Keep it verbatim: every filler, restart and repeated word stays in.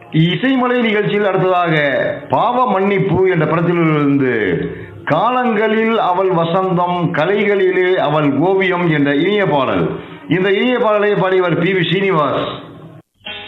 இசைமலை நிகழ்ச்சியில் அடுத்ததாக பாவ மன்னிப்பு என்ற படத்திலிருந்து காலங்களில் அவள் வசந்தம், கலைகளிலே அவள் ஓவியம் என்ற இனிய பாடல். இந்த இனிய பாடலை பாடியவர் பி வி ஸ்ரீனிவாஸ்.